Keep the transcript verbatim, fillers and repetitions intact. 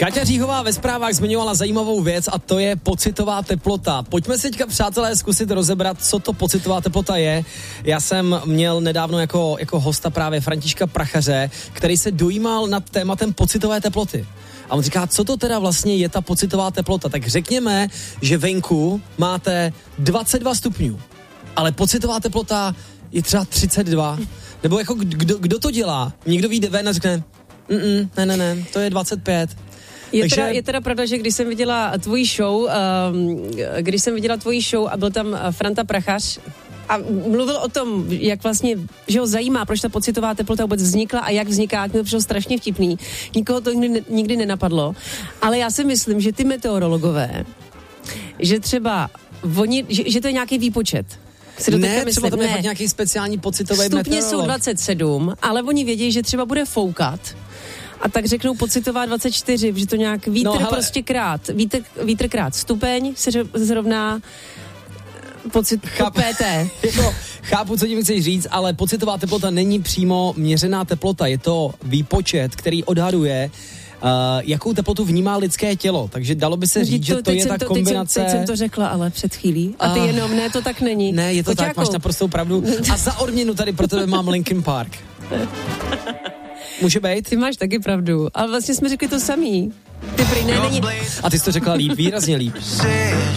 Kaťa Říhová ve zprávách zmiňovala zajímavou věc a to je pocitová teplota. Pojďme si teďka, přátelé, zkusit rozebrat, co to pocitová teplota je. Já jsem měl nedávno jako, jako hosta právě Františka Prachaře, který se dojímal nad tématem pocitové teploty. A on říká, co to teda vlastně je ta pocitová teplota. Tak řekněme, že venku máte dvacet dva stupňů, ale pocitová teplota je třeba třicet dva. Nebo jako kdo, kdo to dělá? Někdo vyjde ven a řekne, Mm-mm, ne, ne, ne, to je dvacet pět. Je, Takže... teda, je teda pravda, že když jsem viděla tvoji show, um, když jsem viděla tvoji show a byl tam Franta Prachař a mluvil o tom, jak vlastně, že ho zajímá, proč ta pocitová teplota vůbec vznikla a jak vzniká, to přišlo strašně vtipný. Nikoho to nikdy, nikdy nenapadlo. Ale já si myslím, že ty meteorologové, že třeba oni, že, že to je nějaký výpočet. Ne, třeba tam je fakt nějaký speciální pocitový stupně meteorolog. Stupně jsou dvacet sedm, ale oni vědí, že třeba bude foukat. A tak řeknou pocitová dvacet čtyři, že to nějak vítr no, prostě krát, vítr, vítr krát stupeň se zrovna pocit Chápu. P T. Jako, chápu, co tím chceš říct, ale pocitová teplota není přímo měřená teplota, je to výpočet, který odhaduje, Uh, jakou teplotu vnímá lidské tělo, takže dalo by se říct, to, že to je ta to, kombinace... Teď jsem, teď jsem to řekla, ale před chvílí. A ty uh, jenom, ne, to tak není. Ne, je to Koťáku. Tak, máš naprostou pravdu. A za odměnu tady pro tebe mám Linkin Park. Může být? Ty máš taky pravdu, ale vlastně jsme řekli to samý. Ty prý ne, není... A ty jsi to řekla líp, výrazně líp.